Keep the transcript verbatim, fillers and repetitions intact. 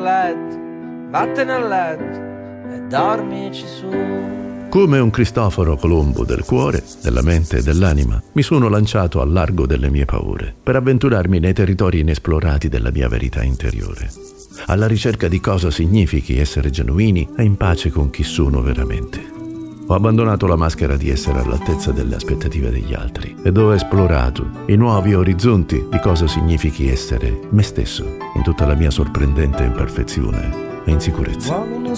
letto, vattene a letto e dormici su. Come un Cristoforo Colombo del cuore, della mente e dell'anima, mi sono lanciato al largo delle mie paure, per avventurarmi nei territori inesplorati della mia verità interiore, alla ricerca di cosa significhi essere genuini e in pace con chi sono veramente. Ho abbandonato la maschera di essere all'altezza delle aspettative degli altri ed ho esplorato i nuovi orizzonti di cosa significhi essere me stesso in tutta la mia sorprendente imperfezione e insicurezza.